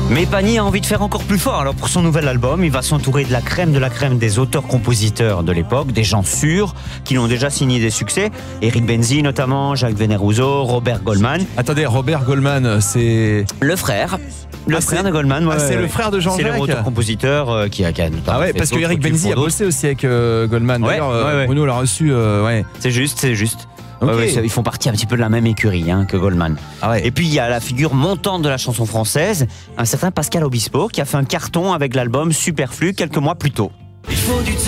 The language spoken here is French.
Mais Pagny a envie de faire encore plus fort. Alors pour son nouvel album, il va s'entourer de la crème des auteurs-compositeurs de l'époque, des gens sûrs qui l'ont déjà signé des succès. Éric Benzi notamment, Jacques Veneruso, Robert Goldman. Attendez, Robert Goldman, c'est... Le frère. Le frère de Goldman, ouais, c'est le frère de Jean-Jacques. C'est l'auteur-compositeur qui a notamment. Ah ouais, parce que Éric Benzi a bossé aussi avec Goldman. D'ailleurs, Bruno l'a reçu. Ouais. C'est juste. Okay. Ouais, ils font partie un petit peu de la même écurie que Goldman. Ah ouais. Et puis il y a la figure montante de la chanson française, un certain Pascal Obispo, qui a fait un carton avec l'album Superflu quelques mois plus tôt.